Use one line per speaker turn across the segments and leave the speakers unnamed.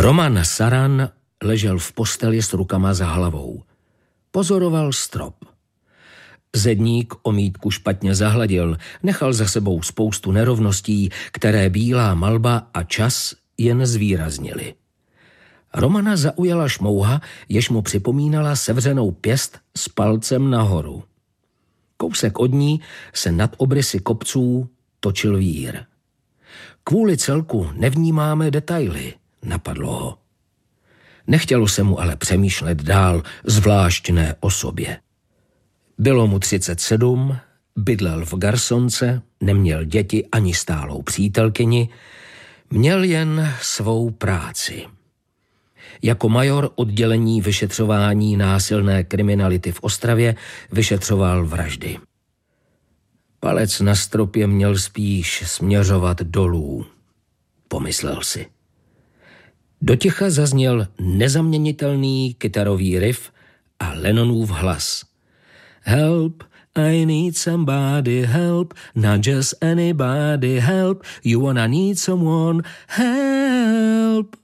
Roman Saran ležel v posteli s rukama za hlavou. Pozoroval strop. Zedník omítku špatně zahladil, nechal za sebou spoustu nerovností, které bílá malba a čas jen zvýraznili. Romana zaujala šmouha, jež mu připomínala sevřenou pěst s palcem nahoru. Kousek od ní se nad obrysy kopců točil vír. Kvůli celku nevnímáme detaily, napadlo ho. Nechtělo se mu ale přemýšlet dál, zvlášť ne o sobě. Bylo mu 37, bydlel v garsonce, neměl děti ani stálou přítelkyni, měl jen svou práci. Jako major oddělení vyšetřování násilné kriminality v Ostravě vyšetřoval vraždy. Palec na stropě měl spíš směřovat dolů, pomyslel si. Do ticha zazněl nezaměnitelný kytarový riff a Lennonův hlas. Help, I need somebody help, not just anybody help, you wanna need someone help.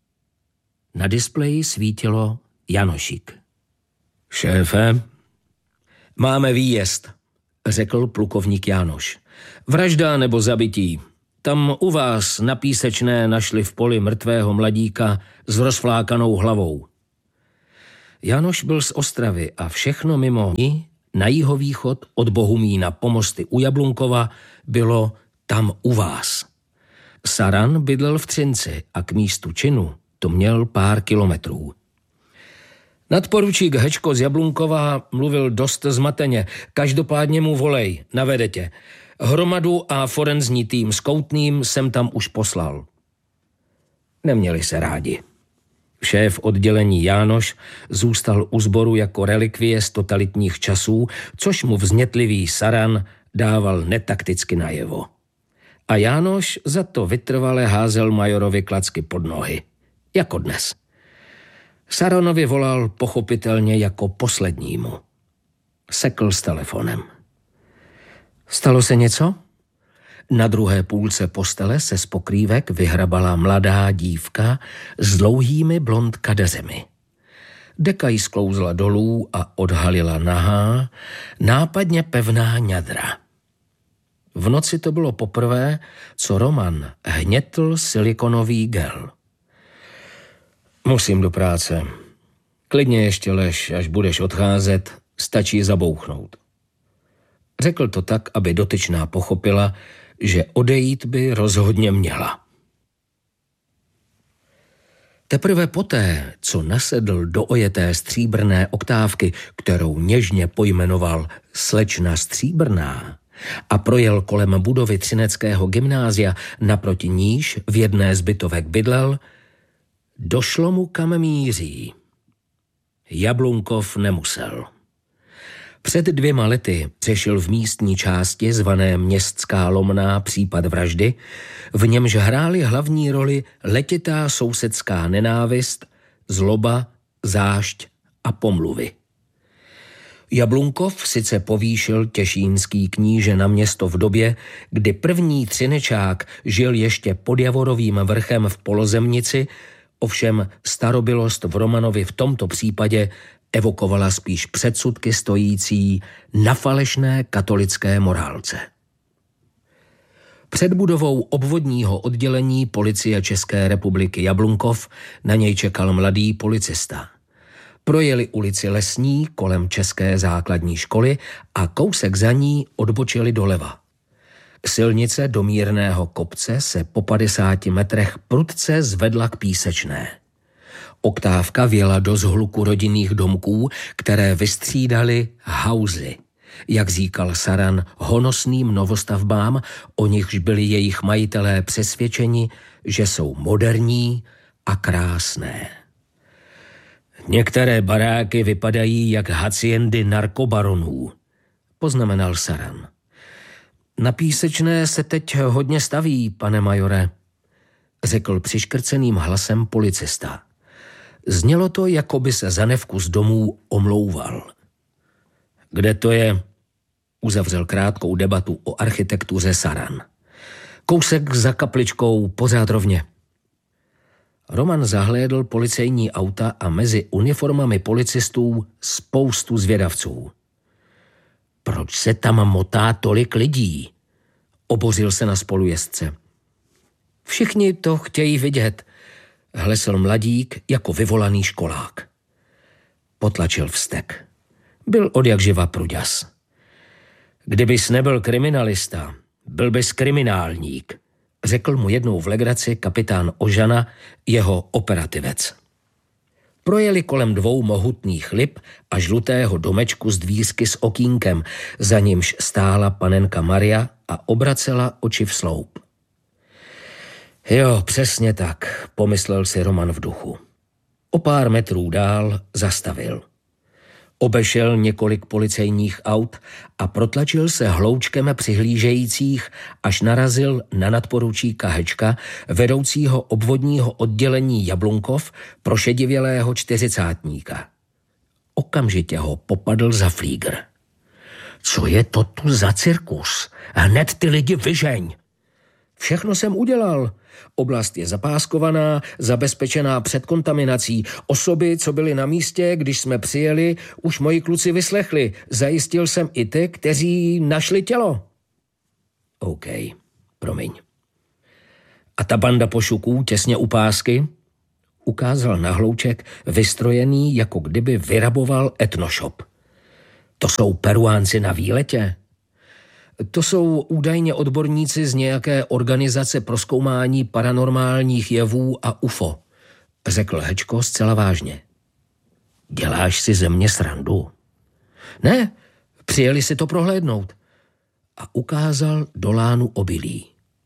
Na displeji svítilo Janošík. Šéfe, máme výjezd, řekl plukovník Jánoš. Vražda nebo zabití. Tam u vás na Písečné našli v poli mrtvého mladíka s rozflákanou hlavou. Jánoš byl z Ostravy a všechno mimo ní na jihovýchod od Bohumína po mosty u Jablunkova bylo tam u vás. Saran bydlel v Třinci a k místu činu to měl pár kilometrů. Nadporučík Hečko z Jablunkova mluvil dost zmateně. Každopádně mu volej, navede tě. Hromadu a forenzní tým s Koutným jsem tam už poslal. Neměli se rádi. Šéf oddělení Jánoš zůstal u sboru jako relikvie z totalitních časů, což mu vznětlivý Saran dával netakticky najevo. A Jánoš za to vytrvale házel majorovi klacky pod nohy. Jako dnes. Saranovi volal pochopitelně jako poslednímu. Sekl s telefonem. Stalo se něco? Na druhé půlce postele se z pokrývek vyhrabala mladá dívka s dlouhými blond kadeřemi. Deka jí sklouzla dolů a odhalila nahá, nápadně pevná ňadra. V noci to bylo poprvé, co Roman hnětl silikonový gel. Musím do práce. Klidně ještě lež, až budeš odcházet, stačí zabouchnout. Řekl to tak, aby dotyčná pochopila, že odejít by rozhodně měla. Teprve poté, co nasedl do ojeté stříbrné oktávky, kterou něžně pojmenoval Slečna Stříbrná, a projel kolem budovy Třineckého gymnázia, naproti níž v jedné z bytovek bydlel, došlo mu, kam míří. Jablunkov nemusel. Před 2 lety řešil v místní části zvané Městská Lomná případ vraždy, v němž hrály hlavní roli letitá sousedská nenávist, zloba, zášť a pomluvy. Jablunkov sice povýšil těšínský kníže na město v době, kdy první Třinečák žil ještě pod Javorovým vrchem v Polozemnici, ovšem starobylost v Romanovi v tomto případě evokovala spíš předsudky stojící na falešné katolické morálce. Před budovou obvodního oddělení policie České republiky Jablunkov na něj čekal mladý policista. Projeli ulici Lesní kolem České základní školy a kousek za ní odbočili doleva. Silnice do mírného kopce se po 50 metrech prudce zvedla k Písečné. Oktávka vjela do zhluku rodinných domků, které vystřídaly hauzy, jak říkal Saran, honosným novostavbám, o nichž byli jejich majitelé přesvědčeni, že jsou moderní a krásné. Některé baráky vypadají jak haciendy narkobaronů, poznamenal Saran. Na Písečné se teď hodně staví, pane majore, řekl přiškrceným hlasem policista. Znělo to, jako by se za nevkus domů omlouval. Kde to je? Uzavřel krátkou debatu o architektuře Saran. Kousek za kapličkou, pořád rovně. Roman zahlédl policejní auta a mezi uniformami policistů spoustu zvědavců. Proč se tam motá tolik lidí? Obořil se na spolujezdce. Všichni to chtějí vidět, hlesl mladík jako vyvolaný školák. Potlačil vztek. Byl odjakživa pruďas. Kdybys nebyl kriminalista, byl bys kriminálník, řekl mu jednou v legraci kapitán Ožana, jeho operativec. Projeli kolem 2 mohutných lip a žlutého domečku s dvířky s okýnkem, za nímž stála panenka Maria a obracela oči v sloup. Jo, přesně tak, pomyslel si Roman v duchu. O pár metrů dál zastavil. Obešel několik policejních aut a protlačil se hloučkem přihlížejících, až narazil na nadporučíka Hečka, vedoucího obvodního oddělení Jablunkov, prošedivělého 40. Okamžitě ho popadl za flígr. Co je to tu za cirkus? Hned ty lidi vyžeň! Všechno jsem udělal. Oblast je zapáskovaná, zabezpečená před kontaminací. Osoby, co byly na místě, když jsme přijeli, už moji kluci vyslechli. Zajistil jsem i ty, kteří našli tělo. OK, promiň. A ta banda pošuků těsně u pásky? Ukázal na hlouček, vystrojený, jako kdyby vyraboval etnoshop. To jsou Peruánci na výletě? To jsou údajně odborníci z nějaké organizace pro zkoumání paranormálních jevů a UFO, řekl Hečko zcela vážně. Děláš si ze mě srandu? Ne, přijeli si to prohlédnout. A ukázal do lánu obilí.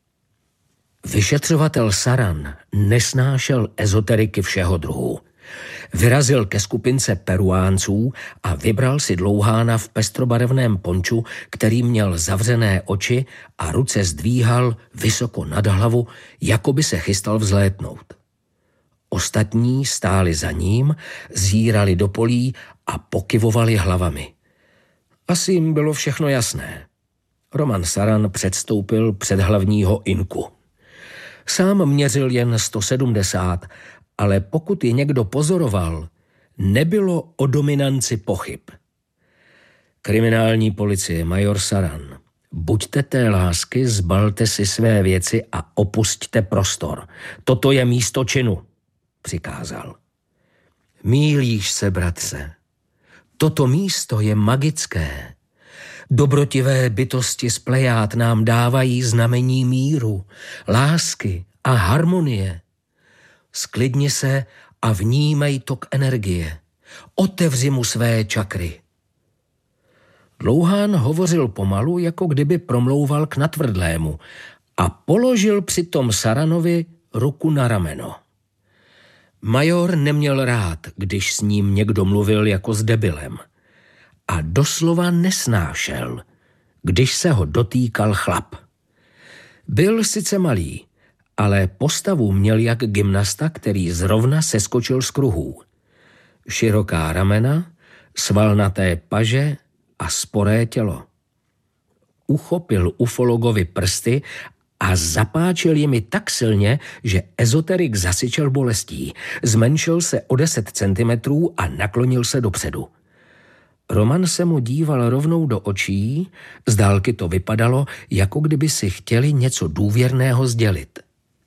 Vyšetřovatel Saran nesnášel ezoteriky všeho druhu. Vyrazil ke skupince Peruánců a vybral si dlouhána v pestrobarevném ponču, který měl zavřené oči a ruce zdvíhal vysoko nad hlavu, jako by se chystal vzlétnout. Ostatní stáli za ním, zírali do polí a pokyvovali hlavami. Asi jim bylo všechno jasné. Roman Saran předstoupil před hlavního inku. Sám měřil jen 170, ale pokud je někdo pozoroval, nebylo o dominanci pochyb. Kriminální policie, major Saran. Buďte té lásky, zbalte si své věci a opusťte prostor. Toto je místo činu, přikázal. Mýlíš se, bratře. Toto místo je magické. Dobrotivé bytosti z Plejád nám dávají znamení míru, lásky a harmonie. Sklidni se a vnímej tok energie. Otevři mu své čakry. Dlouhán hovořil pomalu, jako kdyby promlouval k natvrdlému a položil přitom Saranovi ruku na rameno. Major neměl rád, když s ním někdo mluvil jako s debilem. A doslova nesnášel, když se ho dotýkal chlap. Byl sice malý, ale postavu měl jak gymnasta, který zrovna seskočil z kruhů. Široká ramena, svalnaté paže a sporé tělo. Uchopil ufologovi prsty a zapáčil jimi tak silně, že ezoterik zasyčel bolestí. Zmenšil se o 10 centimetrů a naklonil se dopředu. Roman se mu díval rovnou do očí, z dálky to vypadalo, jako kdyby si chtěli něco důvěrného sdělit.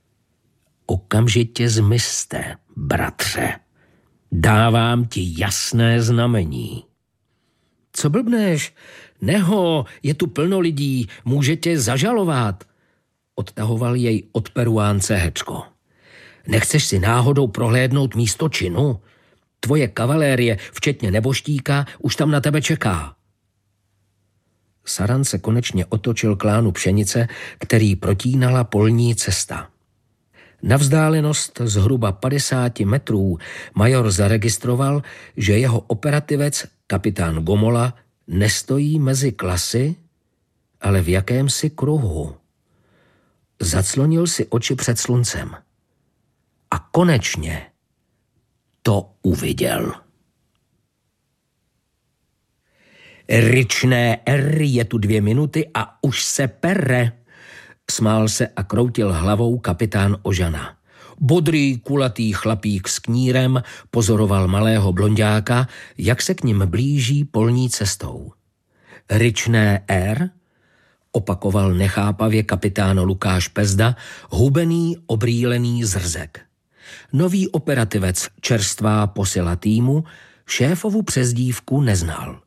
Okamžitě zmizte, bratře. Dávám ti jasné znamení. Co blbneš? Neho, je tu plno lidí, může tě zažalovat. Odtahoval jej od Peruánce Hečko. Nechceš si náhodou prohlédnout místo činu? Tvoje kavalérie, včetně neboštíka, už tam na tebe čeká. Saran se konečně otočil k lánu pšenice, který protínala polní cesta. Na vzdálenost zhruba 50 metrů major zaregistroval, že jeho operativec, kapitán Gomola, nestojí mezi klasy, ale v jakémsi kruhu. Zaclonil si oči před sluncem. A konečně to uviděl. Ryčné R, je tu 2 minuty a už se pere. Smál se a kroutil hlavou kapitán Ožana. Bodrý, kulatý chlapík s knírem pozoroval malého blonďáka, jak se k nim blíží polní cestou. Ryčné R, opakoval nechápavě kapitán Lukáš Pezda, hubený, obrýlený zrzek. Nový operativec, čerstvá posila týmu, šéfovu přezdívku neznal.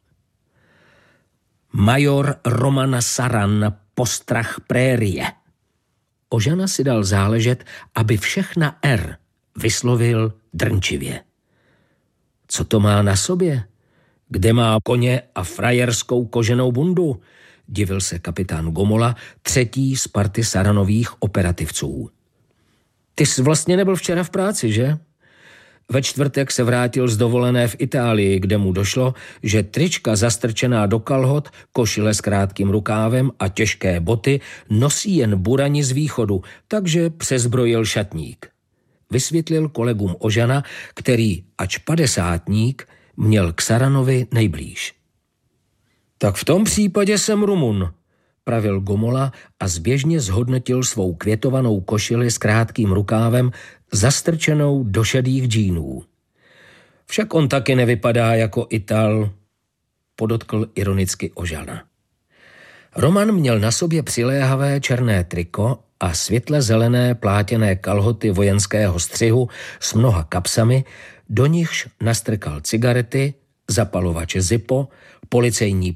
Major Roman Saran, postrach prérie. Ožana si dal záležet, aby všechna R vyslovil drnčivě. Co to má na sobě? Kde má koně a frajerskou koženou bundu? Divil se kapitán Gomola, třetí z party Saranových operativců. Ty jsi vlastně nebyl včera v práci, že? Ve čtvrtek se vrátil z dovolené v Itálii, kde mu došlo, že trička zastrčená do kalhot, košile s krátkým rukávem a těžké boty nosí jen burani z východu, takže přezbrojil šatník. Vysvětlil kolegům Ožana, který, ač padesátník, měl k Saranovi nejblíž. Tak v tom případě jsem Rumun, pravil Gomola a zběžně zhodnotil svou květovanou košili s krátkým rukávem zastrčenou do šedých džínů. Však on taky nevypadá jako Ital, podotkl ironicky Ožana. Roman měl na sobě přiléhavé černé triko a světle zelené plátěné kalhoty vojenského střihu s mnoha kapsami, do nichž nastrkal cigarety, zapalovače Zippo, policejní